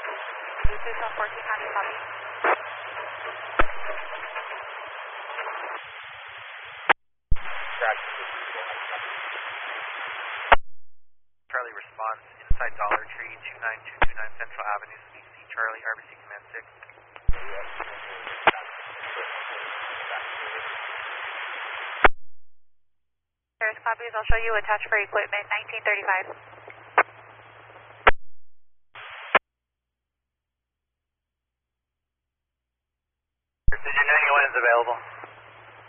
Bluetooth on 14, how do you copy? Charlie response, inside Dollar Tree, 29229 Central Avenue, CC Charlie, RBC Command 6. There's copies, I'll show you attached for equipment, 1935. Precision 91 is available.